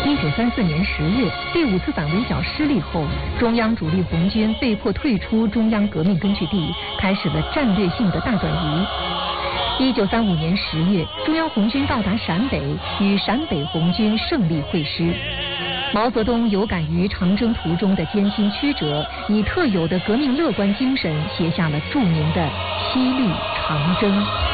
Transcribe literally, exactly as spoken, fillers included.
一九三四年十月，第五次反围剿失利后，中央主力红军被迫退出中央革命根据地，开始了战略性的大转移。一九三五年十月，中央红军到达陕北，与陕北红军胜利会师。毛泽东有感于长征途中的艰辛曲折，以特有的革命乐观精神，写下了著名的《西历长征》。